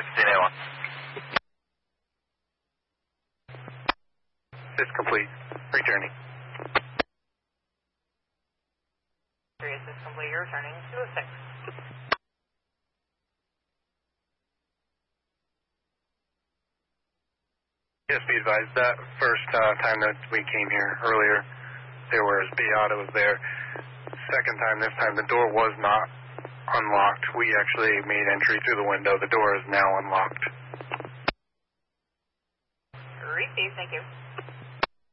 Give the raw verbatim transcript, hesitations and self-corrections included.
sixteen A one. This complete. Returning. three is complete. You're returning two oh six. Yes, be advised that first uh, time that we came here earlier, there was Beata was there. Second time, this time the door was not unlocked. We actually made entry through the window. The door is now unlocked. Repeat, thank you.